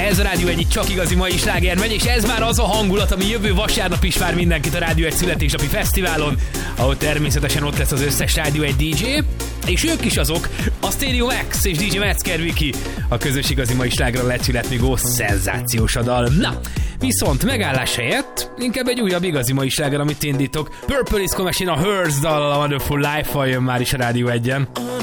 Ez a Rádió egyik csak igazi mai sláger megy, és ez már az a hangulat, ami jövő vasárnap is vár mindenkit a Rádió egy születésnapi fesztiválon, ahol természetesen ott lesz az összes Rádió egy DJ, és ők is azok, a Stereo Max és DJ Metzger Viki, a közös igazi mai slágerra lett születni Gó szenzációs a dal. Na, viszont megállás helyett inkább egy újabb igazi mai sláger, amit indítok. Purple Disco Machine a Hers dal, a Wonderful Life-val jön már is a Rádió egyen.